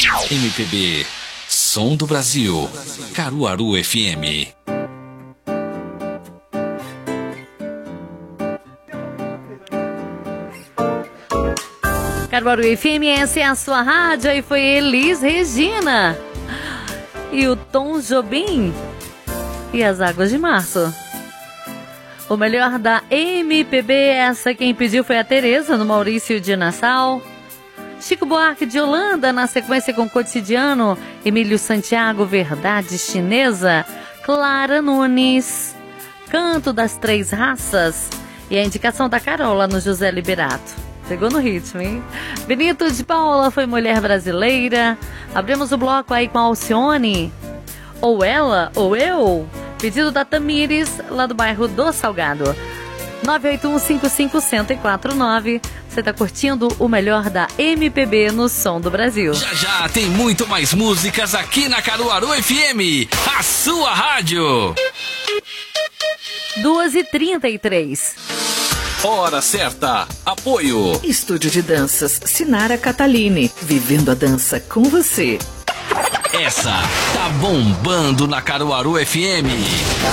MPB, Som do Brasil, Caruaru FM. Caruaru FM, essa é a sua rádio, e foi Elis Regina e o Tom Jobim e as Águas de Março. O melhor da MPB, essa quem pediu foi a Tereza, no Maurício de Nassau. Chico Buarque de Holanda, na sequência com Cotidiano. Emílio Santiago, Verdade Chinesa. Clara Nunes, Canto das Três Raças. E a indicação da Carola no José Liberato. Pegou no ritmo, hein? Benito de Paula foi Mulher Brasileira. Abrimos o bloco aí com a Alcione. Ou Ela, ou Eu. Pedido da Tamires, lá do bairro do Salgado. 981-55-1049. Você tá curtindo o melhor da MPB no Som do Brasil. Já já tem muito mais músicas aqui na Caruaru FM, a sua rádio. 2h33. Hora certa. Apoio. Estúdio de Danças Sinara Catalini. Vivendo a dança com você. Essa tá bombando na Caruaru FM.